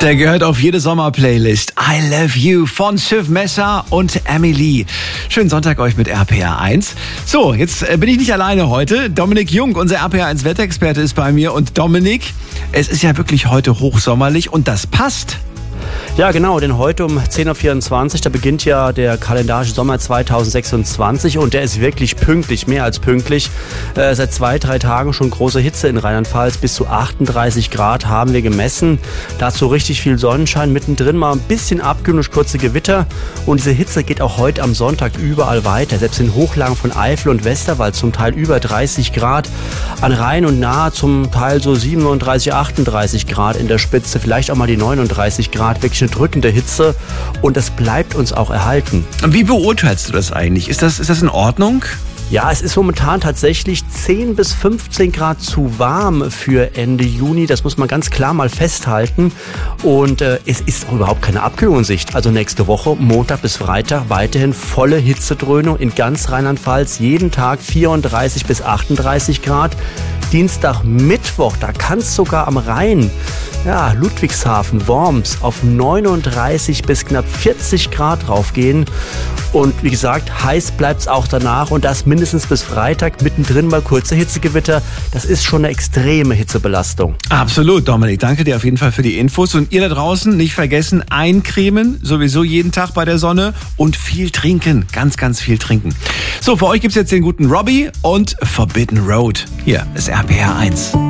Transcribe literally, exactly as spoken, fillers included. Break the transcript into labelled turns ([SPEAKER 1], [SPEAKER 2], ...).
[SPEAKER 1] Der gehört auf jede Sommerplaylist. I Love You von Schiff Messer und Emily. Schönen Sonntag euch mit R P R eins. So, jetzt bin ich nicht alleine heute. Dominik Jung, unser R P R eins Wetterexperte, ist bei mir. Und Dominik, es ist ja wirklich heute hochsommerlich und das passt.
[SPEAKER 2] Ja, genau, denn heute um zehn Uhr vierundzwanzig, da beginnt ja der kalendarische Sommer zweitausendsechsundzwanzig und der ist wirklich pünktlich, mehr als pünktlich. Äh, seit zwei, drei Tagen schon große Hitze in Rheinland-Pfalz, bis zu achtunddreißig Grad haben wir gemessen. Dazu richtig viel Sonnenschein, mittendrin mal ein bisschen Abkühlung durch kurze Gewitter und diese Hitze geht auch heute am Sonntag überall weiter. Selbst in Hochlagen von Eifel und Westerwald zum Teil über dreißig Grad, an Rhein und Nahe zum Teil so siebenunddreißig, achtunddreißig Grad in der Spitze, vielleicht auch mal die neununddreißig Grad, wirklich eine drückende Hitze und das bleibt uns auch erhalten.
[SPEAKER 1] Wie beurteilst du das eigentlich? Ist das, ist das in Ordnung?
[SPEAKER 2] Ja, es ist momentan tatsächlich zehn bis fünfzehn Grad zu warm für Ende Juni. Das muss man ganz klar mal festhalten. Und äh, es ist auch überhaupt keine Abkühlung in Sicht. Also nächste Woche, Montag bis Freitag, weiterhin volle Hitzedröhnung in ganz Rheinland-Pfalz. Jeden Tag vierunddreißig bis achtunddreißig Grad. Dienstag, Mittwoch, da kann es sogar am Rhein, ja, Ludwigshafen, Worms, auf neununddreißig bis knapp vierzig Grad raufgehen. Und wie gesagt, heiß bleibt es auch danach und das mindestens bis Freitag, mittendrin mal kurze Hitzegewitter. Das ist schon eine extreme Hitzebelastung.
[SPEAKER 1] Absolut, Dominik. Danke dir auf jeden Fall für die Infos. Und ihr da draußen, nicht vergessen, eincremen, sowieso jeden Tag bei der Sonne und viel trinken. Ganz, ganz viel trinken. So, für euch gibt's jetzt den guten Robbie und Forbidden Road. Hier ist R P R eins.